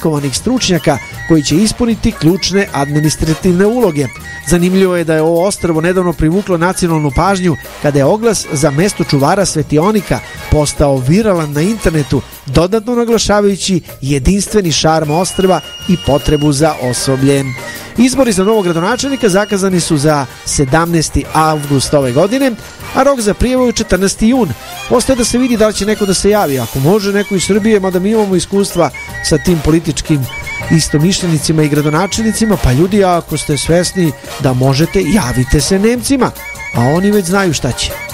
kvalifikovanih stručnjaka koji će ispuniti ključne administrativne uloge. Zanimljivo je da je ovo ostrvo nedavno privuklo nacionalnu pažnju kada je oglas za mesto čuvara svetionika postao viralan na internetu, dodatno naglašavajući jedinstveni šarm ostrva i potrebu za osobljem. Izbori za novog gradonačelnika zakazani su za 17. avgust ove godine, a rok za prijavu je 14. jun. Ostaje da se vidi da li će neko da se javi. Ako može neko iz Srbije, mada mi imamo iskustva sa tim političkim istomišljenicima i gradonačelnicima, pa ljudi, ako ste svesni da možete, javite se Nemcima, a oni već znaju šta će.